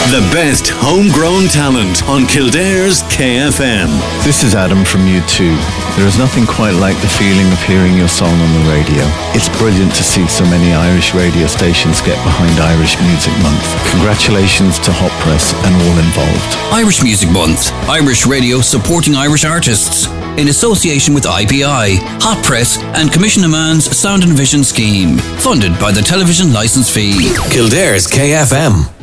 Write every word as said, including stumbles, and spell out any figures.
The best homegrown talent on Kildare's K F M. This is Adam from U two. There is nothing quite like the feeling of hearing your song on the radio. It's brilliant to see so many Irish radio stations get behind Irish Music Month. Congratulations to Hot Press and all involved. Irish Music Month. Irish radio supporting Irish artists. In association with I P I, Hot Press and Commission a Man's Sound and Vision Scheme. Funded by the Television Licence Fee. Kildare's K F M.